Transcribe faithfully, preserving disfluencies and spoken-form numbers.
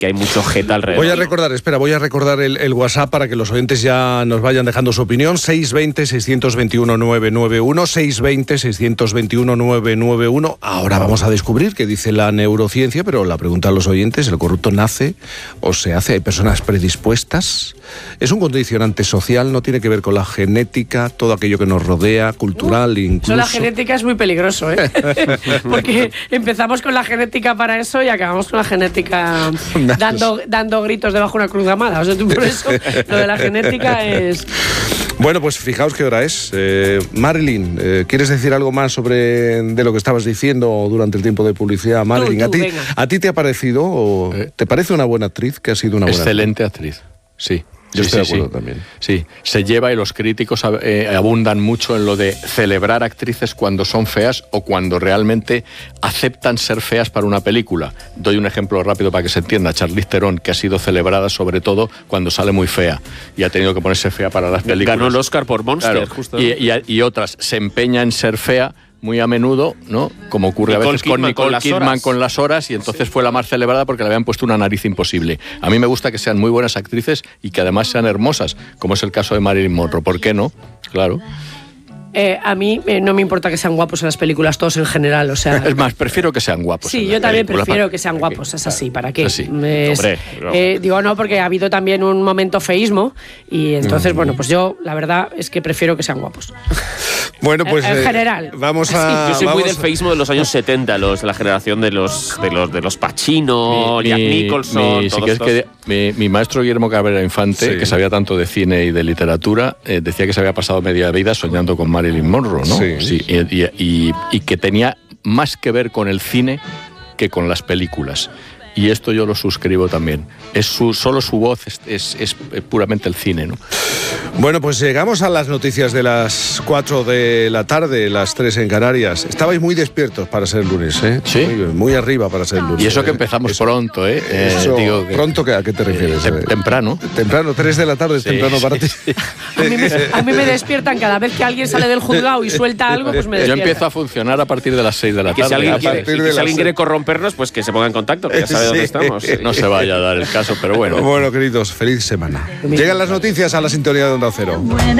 que hay mucho jeta alrededor. Voy a recordar, espera, voy a recordar el, el WhatsApp para que los oyentes ya nos vayan dejando su opinión. seis veinte, seiscientos veintiuno, nueve nueve uno, seis veinte, seiscientos veintiuno, nueve nueve uno. Ahora vamos a descubrir qué dice la neurociencia, pero la pregunta a los oyentes, ¿el corrupto nace o se hace? ¿Hay personas predispuestas? ¿Es un condicionante social? ¿No tiene que ver con la genética, todo aquello que nos rodea, cultural, uh, incluso? Eso la genética es muy peligroso, ¿eh? Porque empezamos con la genética para eso y acabamos con la genética dando, dando gritos debajo de una cruz gamada. O sea, tú por eso lo de la genética es... Bueno, pues fijaos qué hora es. Eh, Marilyn, eh, ¿quieres decir algo más sobre de lo que estabas diciendo durante el tiempo de publicidad? Marilyn, tú, tú, ¿a, ti, venga. ¿a ti te ha parecido o Eh, te parece una buena actriz que ha sido una buena Excelente actriz, sí. Yo sí, estoy sí, de acuerdo sí. también. Sí, se lleva y los críticos eh, abundan mucho en lo de celebrar actrices cuando son feas o cuando realmente aceptan ser feas para una película. Doy un ejemplo rápido para que se entienda. Charlize Theron, que ha sido celebrada sobre todo cuando sale muy fea y ha tenido que ponerse fea para las películas. Ganó el Oscar por Monster, claro, justo. Y, y, y otras se empeña en ser fea muy a menudo, ¿no? Como ocurre Nicole a veces con Kidman Nicole con las Kidman horas. con las horas, y entonces sí. Fue la más celebrada porque le habían puesto una nariz imposible. A mí me gusta que sean muy buenas actrices y que además sean hermosas, como es el caso de Marilyn Monroe. ¿Por qué no? Claro. Eh, a mí eh, no me importa que sean guapos en las películas, todos en general, o sea... Es más, prefiero que sean guapos. Sí, yo también prefiero que sean guapos, es así, ¿para qué? Así. Es, Hombre, no. eh, digo, no, porque ha habido también un momento feísmo y entonces, mm. bueno, pues yo, la verdad, es que prefiero que sean guapos. Bueno, pues... En, en eh, general. Vamos a... Yo soy vamos muy del feísmo de los años setenta, los, la generación de los de los, de los Pacino, Mi- Jack mi- Nicholson, mi, todos si quieres estos. que mi, mi maestro Guillermo Cabrera Infante, Sí. que sabía tanto de cine y de literatura, eh, decía que se había pasado media vida soñando con Marilyn Monroe, ¿no? Sí. y, y, y, y que tenía más que ver con el cine que con las películas. Y esto yo lo suscribo también. Es su, solo su voz es, es, es puramente el cine, ¿no? Bueno, pues llegamos a las noticias de las cuatro de la tarde, las tres en Canarias. Estabais muy despiertos para ser lunes, ¿eh? Sí. Muy, muy arriba para ser lunes. Y eso que ¿eh? empezamos Eso- pronto, ¿eh? Eh, Eso, digo que- ¿Pronto qué- a qué te refieres? Tem- temprano. Temprano, tres de la tarde es Sí, temprano para sí, ti. sí. A mí, me, a mí me despiertan cada vez que alguien sale del juzgado y suelta algo, pues me Yo despierta. empiezo a funcionar a partir de las seis de la Que si tarde. alguien, a quiere, partir y que de si las alguien seis. quiere corrompernos, pues que se ponga en contacto, que ya sabe Sí. dónde estamos. No se vaya a dar el caso, pero bueno. Bueno, queridos, feliz semana. Llegan las noticias a la sintonía de Onda Cero.